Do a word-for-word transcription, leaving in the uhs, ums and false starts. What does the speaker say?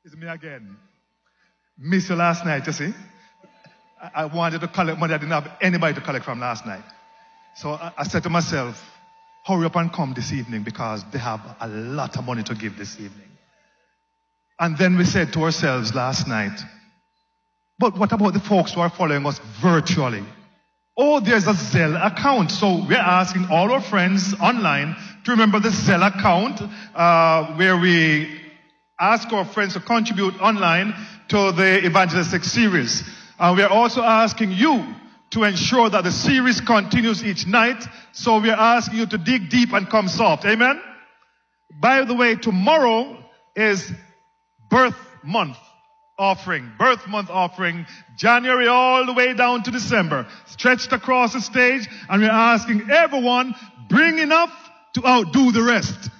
It's me again. Missed you last night, you see. I, I wanted to collect money. I didn't have anybody to collect from last night. So I, I said to myself, hurry up and come this evening because they have a lot of money to give this evening. And then we said to ourselves last night, but what about the folks who are following us virtually? Oh, there's a Zelle account. So we're asking all our friends online to remember the Zelle account uh, where we ask our friends to contribute online to the evangelistic series. And we are also asking you to ensure that the series continues each night. So we are asking you to dig deep and come soft. Amen? By the way, tomorrow is birth month offering. Birth month offering. January all the way down to December. Stretched across the stage. And we're asking everyone, bring enough to outdo the rest.